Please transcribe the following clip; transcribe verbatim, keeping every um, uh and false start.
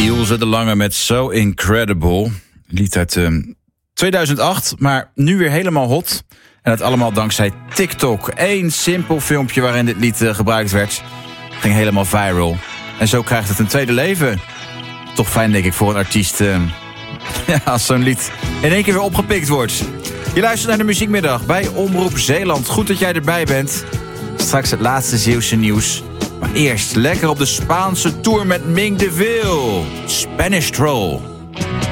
Ilse de Lange met So Incredible. Lied uit um, tweeduizend acht, maar nu weer helemaal hot. En dat allemaal dankzij TikTok. Eén simpel filmpje waarin dit lied uh, gebruikt werd. Ging helemaal viral. En zo krijgt het een tweede leven. Toch fijn, denk ik, voor een artiest... Uh, ja, als zo'n lied in één keer weer opgepikt wordt. Je luistert naar de Muziekmiddag bij Omroep Zeeland. Goed dat jij erbij bent. Straks het laatste Zeeuwse nieuws. Maar eerst lekker op de Spaanse tour met Ming de Vil. Spanish Troll.